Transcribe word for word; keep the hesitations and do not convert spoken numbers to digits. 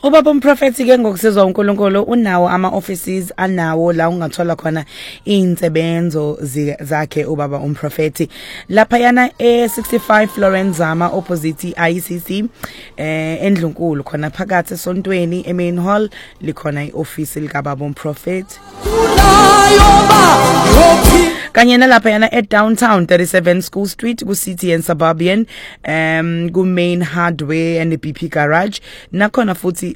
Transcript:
Ubaba uMprophet ke ngokusizwa uNkulunkulu unawo ama offices anawo la ungathola khona insebenzo zakhe ubaba uMprophet lapha yana e sixty-five Florence Zama opposite I C C eh endlunkulu khona phakathi esontweni eMain Hall likhona ioffice lika baba uMprophet kanye nalapha yana e downtown thirty-seven School Street ku City and Suburban um ku Main Hardware and B P Garage nakhona futhi